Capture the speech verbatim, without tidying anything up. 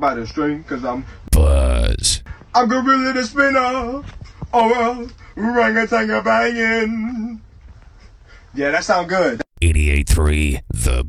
by the string, cause I'm Buzz. I'm gorilla the spinner. Oh well, orangutan banging. Yeah, that sound good. eighty-eight point three The